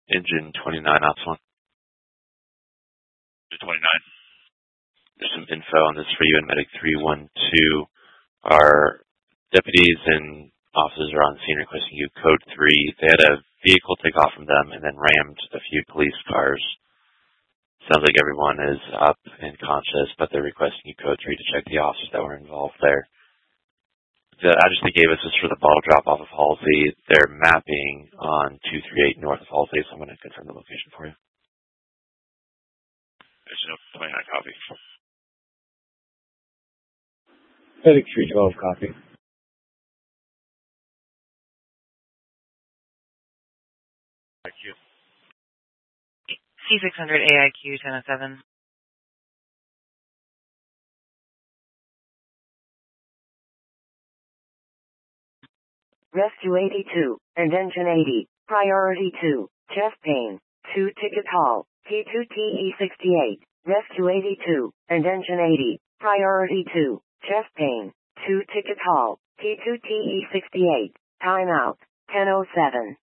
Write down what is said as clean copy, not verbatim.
Engine 29, Ops 1. Engine 29. There's some info on this for you in Medic 312. Our deputies and officers are on scene requesting you code 3. They had a vehicle take off from them and then rammed a few police cars. Sounds like everyone is up and conscious, but they're requesting you code 3 to check the officers that were involved there. The address they gave us is for the bottle drop off of Halsey. They're mapping on 238 north of Halsey, so I'm going to confirm the location for you. Engine 29, copy. Medic 312, copy. IQ. C600 AIQ 1007. Rescue 82, and Engine 80, Priority 2, chest pain, 2 Ticket Hall, T2TE68, Rescue 82, and Engine 80, Priority 2, chest pain, 2 Ticket Hall, T2TE68, timeout, 10:07.